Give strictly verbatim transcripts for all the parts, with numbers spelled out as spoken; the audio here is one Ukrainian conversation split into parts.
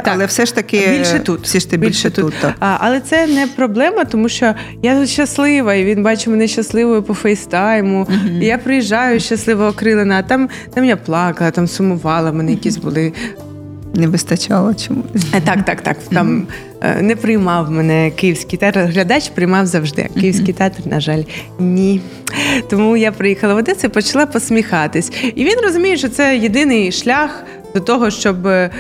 так. Але все ж таки більше тут. Всі ж ти більше, більше тут. тут а, але це не проблема, тому що я тут щаслива, і він бачить мене щасливою по фейстайму. Uh-huh. І я приїжджаю щасливо окрилена, а там, там я плакала, там сумувала, мене якісь були... Не вистачало чомусь. Так, так, так. Там mm-hmm. не приймав мене Київський театр. Глядач приймав завжди. Київський mm-hmm. театр, на жаль, ні. Тому я приїхала в Одесу і почала посміхатись. І він розуміє, що це єдиний шлях до того, щоб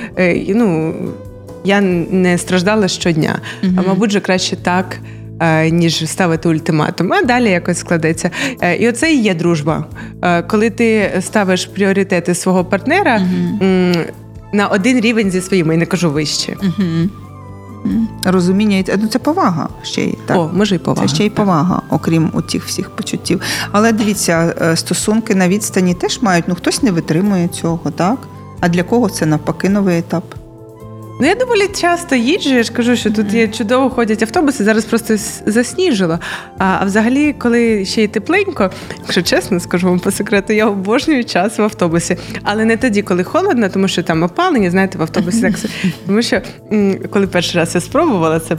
ну, я не страждала щодня. Mm-hmm. А, мабуть, же краще так, ніж ставити ультиматум. А далі якось складеться. І оце і є дружба. Коли ти ставиш пріоритети свого партнера, mm-hmm. на один рівень зі своїми, я не кажу вище. Угу. Розуміння, ну це повага ще й. Так. О, може й повага. Це ще й повага, окрім отих всіх почуттів. Але дивіться, стосунки на відстані теж мають, ну хтось не витримує цього, так? А для кого це навпаки новий етап? Ну, я доволі часто їжджу, я ж кажу, що тут є чудово ходять автобуси, зараз просто засніжило. А, а взагалі, коли ще й тепленько, якщо чесно скажу вам по секрету, я обожнюю час в автобусі. Але не тоді, коли холодно, тому що там опалення, знаєте, в автобусі так. Тому що, коли перший раз я спробувала це,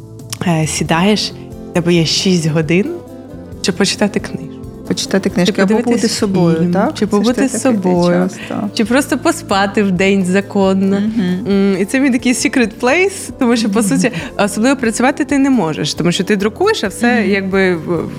сідаєш, в тебе є шість годин, щоб почитати книжку. Почитати книжки, або побути з собою, фільм, так? Чи побути з собою, час, чи просто поспати в день законно. Uh-huh. І це мій такий secret place, тому що, по uh-huh. суті, особливо працювати ти не можеш, тому що ти друкуєш, а все uh-huh. якби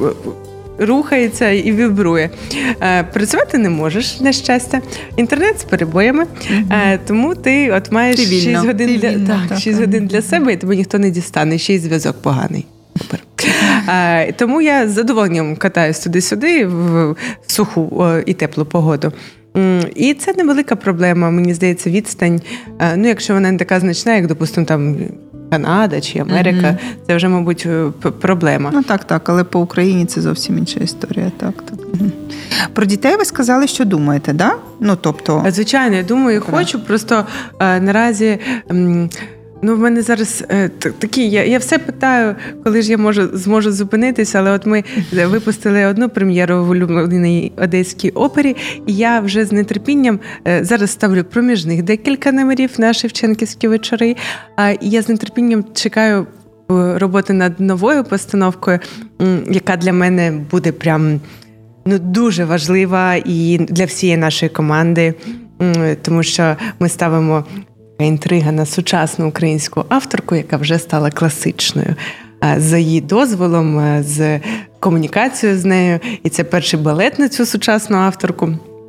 рухається і вібрує. Працювати не можеш, на щастя. Інтернет з перебоями, uh-huh. тому ти от маєш ти шість годин, для, вільно, так, так, шість так. годин для себе, і тебе ніхто не дістане, ще й зв'язок поганий. Супер. А, тому я з задоволенням катаюсь туди-сюди в суху і теплу погоду. І це невелика проблема, мені здається, відстань. Ну, якщо вона не така значна, як, допустимо, там Канада чи Америка, mm-hmm. це вже, мабуть, проблема. Ну, так, так, але по Україні це зовсім інша історія. Так, так. Про дітей ви сказали, що думаєте, да? Ну, тобто... Звичайно, я думаю, і хочу, просто а, наразі... М- Ну, в мене зараз е, такі, я, я все питаю, коли ж я можу, зможу зупинитися, але от ми випустили одну прем'єру в улюбленій Одеській опері, і я вже з нетерпінням е, зараз ставлю проміжних декілька номерів на Шевченківські вечори, а, і я з нетерпінням чекаю роботи над новою постановкою, м, яка для мене буде прям ну, дуже важлива і для всієї нашої команди, м, тому що ми ставимо інтрига на сучасну українську авторку, яка вже стала класичною. За її дозволом, з комунікацією з нею. І це перший балет на цю сучасну авторку.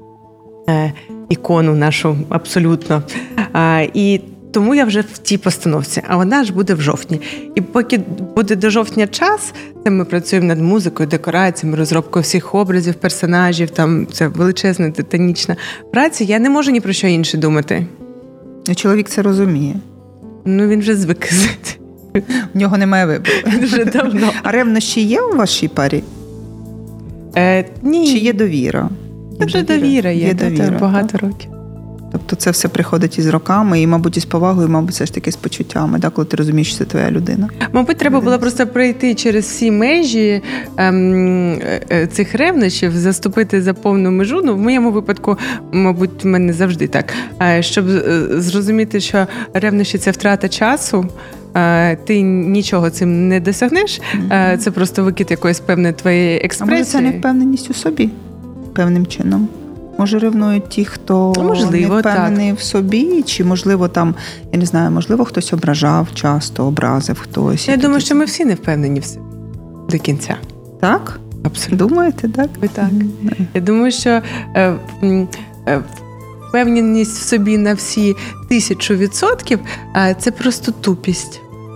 Ікону нашу абсолютно. І тому я вже в тій постановці. А вона ж буде в жовтні. І поки буде до жовтня час, це ми працюємо над музикою, декораціями, розробкою всіх образів, персонажів. Там це величезна, титанічна праця. Я не можу ні про що інше думати. Чоловік це розуміє. Ну, він вже звик. У нього немає вибору. Вже давно. А ревнощі є у вашій парі? Е, ні. Чи є довіра? Є вже довіра, довіра є, є довіра, та, багато так? років. Тобто це все приходить із роками, і, мабуть, із повагою, і, мабуть, все ж таки з почуттями, так, коли ти розумієш, що це твоя людина. Мабуть, треба було просто пройти через всі межі ем, цих ревнощів, заступити за повну межу. Ну, в моєму випадку, мабуть, в мене завжди так. Щоб зрозуміти, що ревнощі – це втрата часу, ти нічого цим не досягнеш, mm-hmm. це просто викид якоїсь певної твоєї експресії. А може, це невпевненість у собі певним чином? Може, ревнують ті, хто можливо, не впевнений так. в собі? Чи, можливо, там, я не знаю, можливо, хтось ображав часто, образив хтось? Я думаю, що ми всі не впевнені в собі до кінця. Так? Абсолютно. Думаєте, так? Ви так. Mm-hmm. Я думаю, що е, е, впевненість в собі на всі тисячу відсотків е, – це просто тупість.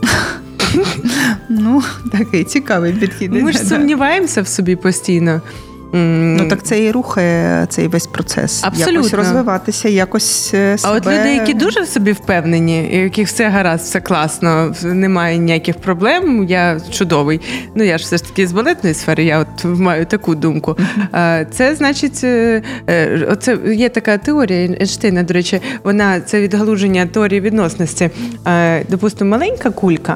Ну, такий цікавий підхід. Ми ж сумніваємося в собі постійно. Ну, так це і рухає цей весь процес. Абсолютно. Якось розвиватися, якось себе... А от люди, які дуже в собі впевнені, у яких все гаразд, все класно, немає ніяких проблем, я чудовий. Ну, я ж все ж таки з балетної сфери, я от маю таку думку. Це, значить, оце є така теорія Ейнштейна, до речі, вона, це відгалуження теорії відносності. Допустимо, маленька кулька,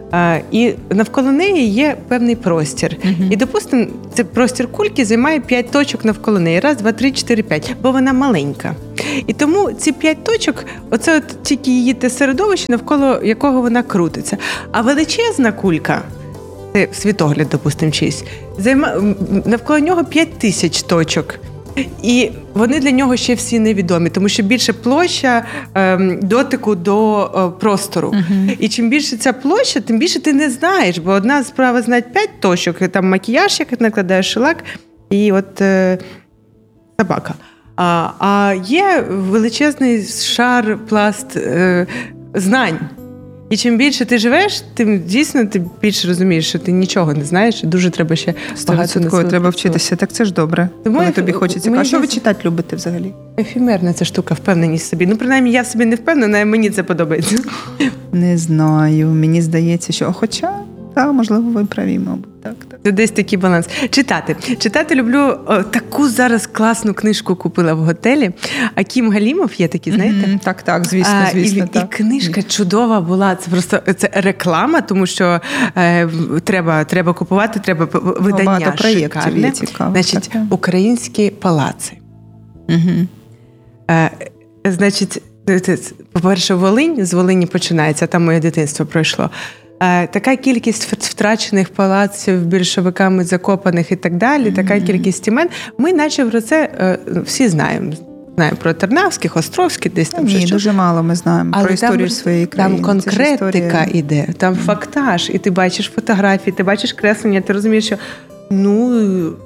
І навколо неї є певний простір. Uh-huh. І, допустимо, цей простір кульки займає п'ять точок навколо неї. Раз, два, три, чотири, п'ять. Бо вона маленька. І тому ці п'ять точок, оце от тільки її те середовище, навколо якого вона крутиться. А величезна кулька, це світогляд, допустимо, чийсь, займа... навколо нього п'ять тисяч точок. І вони для нього ще всі невідомі, тому що більше площа ем, дотику до е, простору. Uh-huh. І чим більше ця площа, тим більше ти не знаєш, бо одна справа знати п'ять точок, там макіяж, як накладаєш шелак, і от е, собака. А, а є величезний шар, пласт е, знань. І чим більше ти живеш, тим дійсно ти більше розумієш, що ти нічого не знаєш, і дуже треба ще багато на треба вчитися. Так це ж добре, тому коли тобі хочеться. А що ви читати любите взагалі? Ефемерна ця штука, впевненість в собі. Ну, принаймні, я в собі не впевнена, а мені це подобається. Не знаю, мені здається, що... Хоча, так, можливо, ви праві, мабуть. Так, так. Це десь такий баланс. Читати. Читати люблю. О, таку зараз класну книжку купила в готелі. Акім Галімов є такі, знаєте? Mm-hmm, так, так, звісно, звісно. А, і, так. І книжка чудова була. Це просто це реклама, тому що е, треба, треба купувати, треба видання шикарне. Значить, так. Українські палаци. Mm-hmm. Е, значить, по-перше, Волинь, з Волині починається, там моє дитинство пройшло. Така кількість втрачених палаців, більшовиками закопаних і так далі, mm-hmm. така кількість імен. Ми наче про це всі знаємо. Знаємо про Тернавських, Островських, десь там. Ні, дуже мало ми знаємо. Але про історію там, своєї країни. Там конкретика іде, там mm-hmm. фактаж, і ти бачиш фотографії, ти бачиш креслення, ти розумієш, що ну,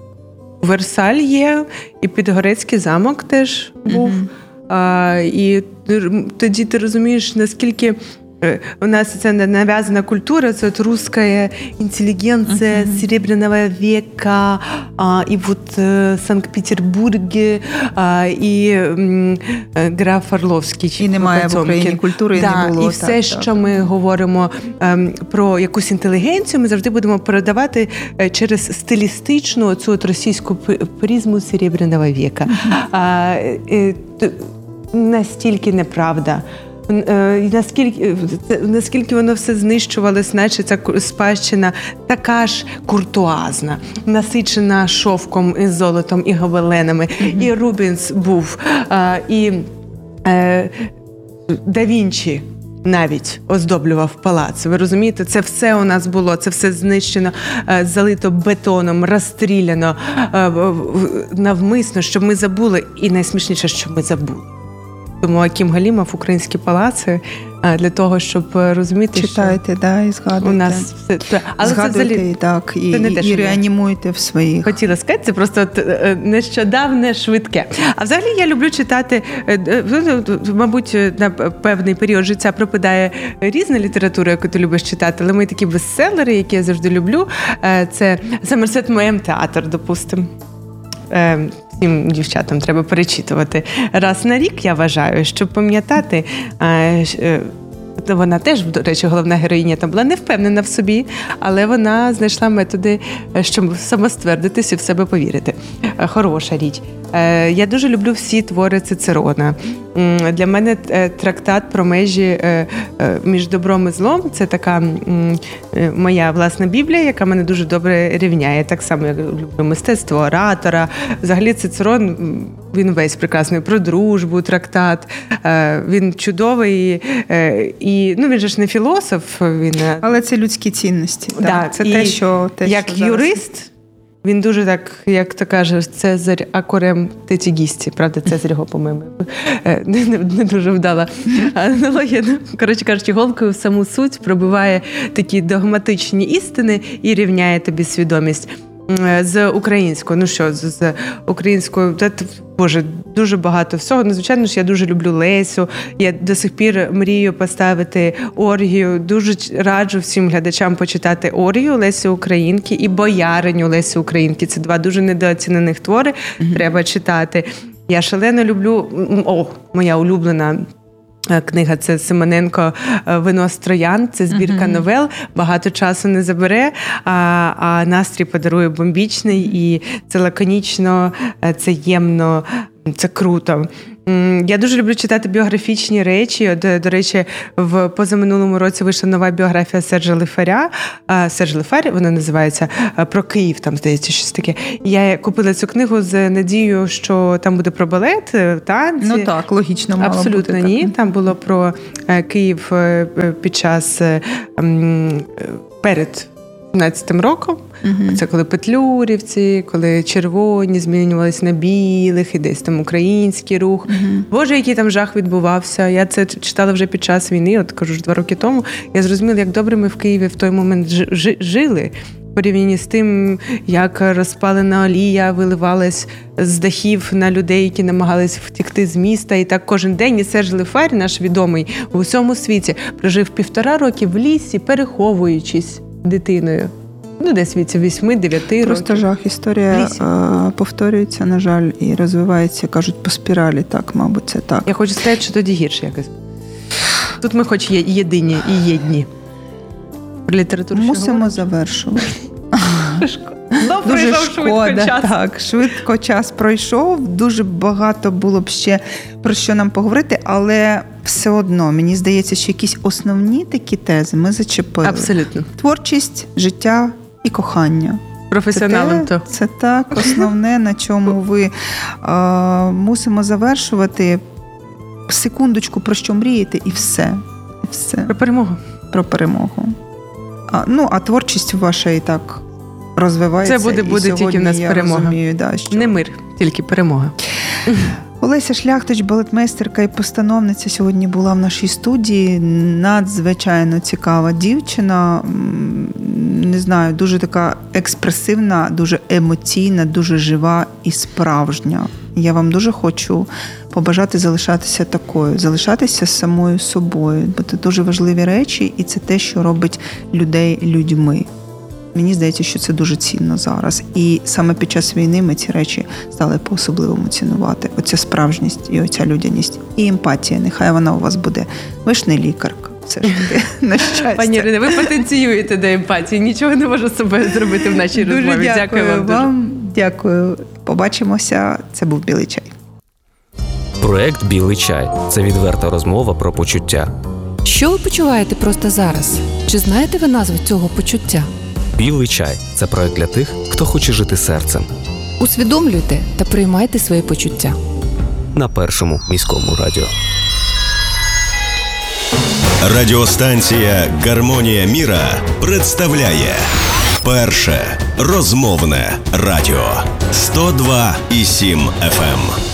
Версаль є, і Підгорецький замок теж був. Mm-hmm. А, і тоді ти розумієш, наскільки у нас це нав'язана культура, це от русская интеллигенция uh-huh. Серебряного века, а, і вот э, Санкт-Петербурге, а, і м, граф Орловський. І немає в Україні культури, да, і не було. І все, так, що так. ми говоримо ем, про якусь інтелігенцію, ми завжди будемо передавати е, через стилістичну цю от російську призму Серебряного века. Uh-huh. А, е, т, настільки неправда. Наскільки, наскільки воно все знищувалось, наче ця спадщина така ж куртуазна, насичена шовком і золотом, і гобеленами. Mm-hmm. І Рубенс був, і Да Вінчі навіть оздоблював палац. Ви розумієте, це все у нас було, це все знищено, залито бетоном, розстріляно навмисно, щоб ми забули. І найсмішніше, що ми забули. Тому Акім Галімов, українські палаци, для того, щоб розуміти, читайте, що да, і згадуйте. У нас все, але згадуйте, це взагалі, так, і, це не і, те, і реанімуйте в своїх. Хотіла сказати, це просто нещодавне, швидке. А взагалі я люблю читати, мабуть, на певний період життя пропадає різна література, яку ти любиш читати, але мої такі бестселери, які я завжди люблю, це Сомерсет Моем театр, допустимо. Всім дівчатам треба перечитувати раз на рік, я вважаю, щоб пам'ятати. Вона теж, до речі, головна героїня там була не впевнена в собі, але вона знайшла методи, щоб самоствердитись і в себе повірити. Хороша річ. Я дуже люблю всі твори Цицерона. Для мене трактат про межі між добром і злом – це така моя власна Біблія, яка мене дуже добре рівняє. Так само, як люблю мистецтво оратора. Взагалі Цицерон, він весь прекрасний. Про дружбу трактат. Він чудовий. І, ну, він же ж не філософ. Він... Але це людські цінності. Да, так. Це те, що... Те, як що юрист... Зараз... Він дуже так, як то каже, Цезарь акорем тетігісті. Правда, Цезарь його, по-моєму, не, не, не дуже вдала аналогія. Коротше кажучи, голкою в саму суть пробиває такі догматичні істини і рівняє тобі свідомість. З українською, ну що, з, з українською, боже, дуже багато всього. Ну, звичайно ж, я дуже люблю Лесю, я до сих пір мрію поставити Оргію. Дуже раджу всім глядачам почитати Оргію Лесі Українки і Бояриню Лесі Українки. Це два дуже недооцінених твори, mm-hmm. треба читати. Я шалено люблю, о, моя улюблена книга – це Симоненко «Вино з троянд». Це збірка uh-huh. новел, багато часу не забере, а, а настрій подарує бомбічний, і це лаконічно, це ємно, Це круто. Я дуже люблю читати біографічні речі. До, до речі, в позаминулому році вийшла нова біографія Сержа Лифаря. Серж Лифар, вона називається «Про Київ», там, здається, щось таке. Я купила цю книгу з надією, що там буде про балет, танці. Ну так, логічно мало Абсолютно бути. ні. Так. Там було про Київ під час перед сімнадцятим роком. Uh-huh. Це коли петлюрівці, коли червоні змінювались на білих, і десь там український рух. Uh-huh. Боже, який там жах відбувався. Я це читала вже під час війни, от кажу, два роки тому. Я зрозуміла, як добре ми в Києві в той момент ж- жили. В порівнянні з тим, як розпалена олія виливалась з дахів на людей, які намагались втекти з міста. І так кожен день. І Серж Лифар, наш відомий в усьому світі, прожив півтора роки в лісі, переховуючись дитиною. Ну, десь від вісьми-дев'яти років. Просто жах. Історія а, повторюється, на жаль, і розвивається, кажуть, по спіралі. Так, мабуть, це так. Я хочу сказати, що тоді гірше якось. Тут ми хоч є єдині і єдні. Про літературу мусимо завершувати. Ну, дуже пройшов шкода, швидко час. Так, швидко час пройшов, дуже багато було б ще про що нам поговорити, але все одно, мені здається, що якісь основні такі тези ми зачепили. Абсолютно. Творчість, життя і кохання. Професіоналом це, то. Це так, основне, на чому ви а, мусимо завершувати. Секундочку, про що мрієте, і все. І все. Про перемогу. Про перемогу. А, ну, а творчість ваша і так розвивається. Це буде, буде тільки в нас перемога. Розумію, да, що... Не мир, тільки перемога. Олеся Шляхтич, балетмейстерка і постановниця, сьогодні була в нашій студії. Надзвичайно цікава дівчина. Не знаю, дуже така експресивна, дуже емоційна, дуже жива і справжня. Я вам дуже хочу побажати залишатися такою, залишатися самою собою, бо це дуже важливі речі, і це те, що робить людей людьми. Мені здається, що це дуже цінно зараз. І саме під час війни ми ці речі стали по-особливому цінувати. Оця справжність і оця людяність. І емпатія. Нехай вона у вас буде. Ви ж не лікарка. Все ж таки, на щастя. Пані Ірино, ви потенціюєте до емпатії. Нічого не можу з собою зробити в нашій дуже розмові. Дякую, дякую вам. вам. Дуже. Дякую. Побачимося. Це був «Білий чай». Проект «Білий чай» – це відверта розмова про почуття. Що ви почуваєте просто зараз? Чи знаєте ви назву цього почуття? «Білий чай» – це проект для тих, хто хоче жити серцем. Усвідомлюйте та приймайте свої почуття. На Першому міському радіо. Радіостанція «Гармонія міра» представляє Перше розмовне радіо сто два і сім еф ем.